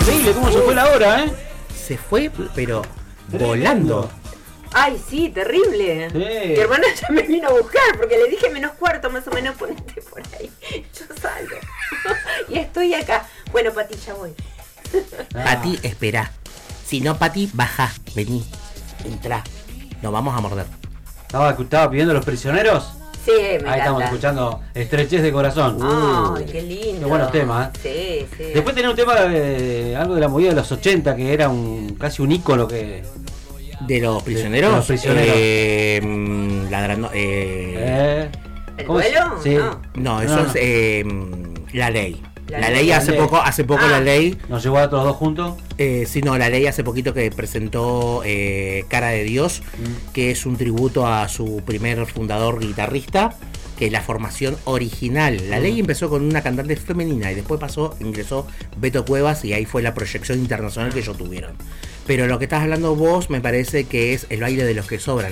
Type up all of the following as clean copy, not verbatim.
Increíble cómo se fue la hora, ¿eh? Se fue, pero volando. Ay, sí, terrible. Sí. Mi hermana ya me vino a buscar porque le dije -4 más o menos, ponete por ahí. Yo salgo. Y estoy acá. Bueno, Pati, ya voy. Pati, espera. Si no, Pati, baja. Vení. Entrá. Nos vamos a morder. ¿Estaba pidiendo Los Prisioneros? Sí, me Ahí encanta. estamos escuchando Estrechez de Corazón. Ay, qué lindo. Qué buenos temas, Sí, sí. Después tenía un tema algo de la movida de los 80 que era casi un ícono que... ¿De los prisioneros? De los prisioneros. Ladrando. ¿El ¿cómo es? duelo? Sí. No, eso No. es La Ley. La La Ley. Ley hace La Ley. poco La Ley. Nos llevó a todos dos juntos. Sí, no, La Ley hace poquito que presentó Cara de Dios, que es un tributo a su primer fundador guitarrista, que es la formación original. La Ley empezó con una cantante femenina y después ingresó Beto Cuevas y ahí fue la proyección internacional que ellos tuvieron. Pero lo que estás hablando vos me parece que es El baile de los que sobran.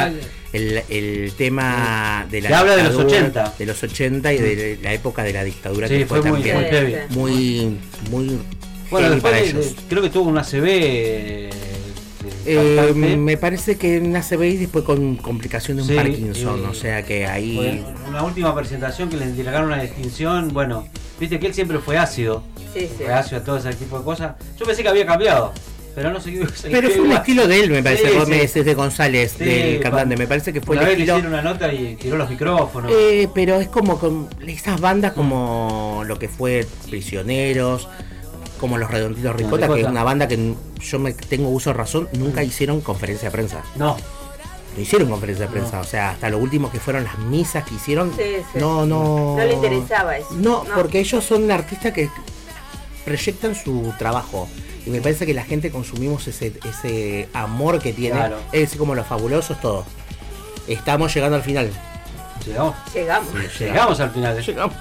El tema de la que habla de los dictadura, 80. de los 80 y de la época de la dictadura, Sí, que fue fue muy también heavy. muy Bueno, heavy para después ellos. creo que tuvo una CB. Bastante. Me parece que en ACB y después con complicación de un Parkinson, o sea que ahí... Bueno, una última presentación que le entregaron una distinción, bueno, viste que él siempre fue ácido. Sí, sí. Fue ácido a todo ese tipo de cosas. Yo pensé que había cambiado, pero no sé qué. Pero fue un estilo de él, me parece. Sí, Vos sí. me decís de González, Sí, del cantante, me parece que fue una el vez le estilo... hicieron una nota y tiró los micrófonos. Pero es como con esas bandas como lo que fue Prisioneros, como Los Redonditos Ricota, que es una banda que yo tengo uso de razón, nunca hicieron conferencia de prensa. No hicieron conferencia de prensa, o sea, hasta lo último que fueron las misas que hicieron, Sí, sí. no No le interesaba eso. No, porque ellos son artistas que proyectan su trabajo. Y me parece que la gente consumimos ese amor que tiene. Claro. Es decir, como Los Fabulosos, todo. Estamos llegando al final. llegamos. Llegamos. Sí, Llegamos al final. Llegamos.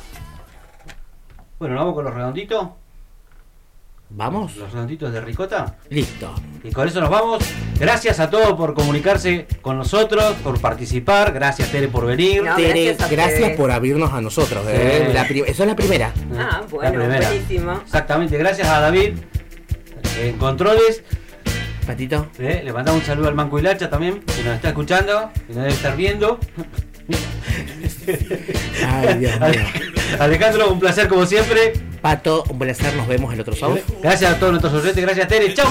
Bueno, vamos con los redonditos. ¿Vamos? Los redonditos de Ricota. Listo. Y con eso nos vamos. Gracias a todos por comunicarse con nosotros, por participar. Gracias, Tere, por venir. No, Tere, gracias a gracias ustedes. por abrirnos a nosotros. Sí. Eso es la primera. Ah, La bueno, primera. buenísimo. Exactamente. Gracias a David en controles. Patito. Le mandamos un saludo al Manco Hilacha también, que nos está escuchando, que nos debe estar viendo. Ay, Dios mío. Alejandro, un placer como siempre. Pato, un placer. Nos vemos el otro sábado. Gracias a todos nuestros oyentes. Gracias, Tere. Chau.